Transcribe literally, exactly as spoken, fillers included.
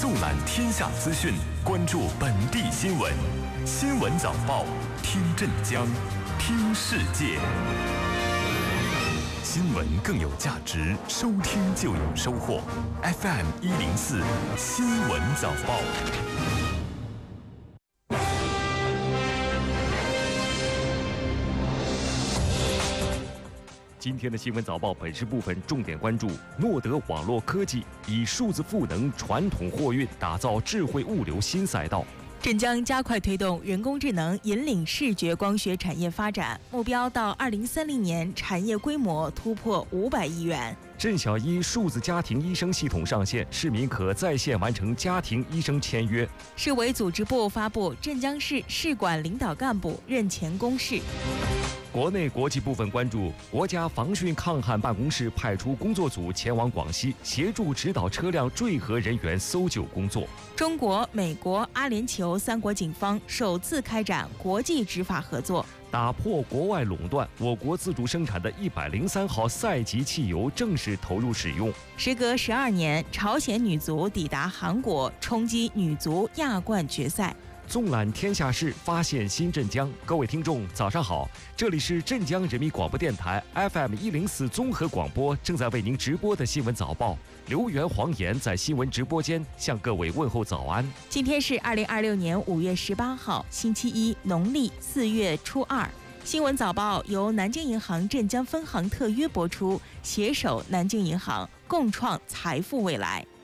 纵览天下资讯，关注本地新闻。新闻早报，听镇江，听世界。新闻更有价值，收听就有收获。F M 一零四新闻早报。 今天的新闻早报本时部分重点关注：诺德网络科技以数字赋能传统货运，打造智慧物流新赛道。 镇江加快推动人工智能引领视觉光学产业发展，目标到二零三零年产业规模突破五百亿元。 镇小医数字家庭医生系统上线，市民可在线完成家庭医生签约。 市委组织部发布镇江市市管领导干部任前公示。 国内国际部分关注：国家防汛抗旱办公室派出工作组前往广西，协助指导车辆坠河人员搜救工作。 中国、美国、阿联酋三国警方首次开展国际执法合作。 打破国外垄断，我国自主生产的一百零三号赛级汽油正式投入使用。 时隔十二年，朝鲜女足抵达韩国，冲击女足亚冠决赛。 纵览天下事，发现新镇江。各位听众，早上好，这里是镇江人民广播电台 F M 一零四综合广播正在为您直播的新闻早报。刘源、黄岩在新闻直播间向各位问候早安。 今天是二零二六年五月十八号，星期一，农历四月初二。新闻早报由南京银行镇江分行特约播出，携手南京银行，共创财富未来。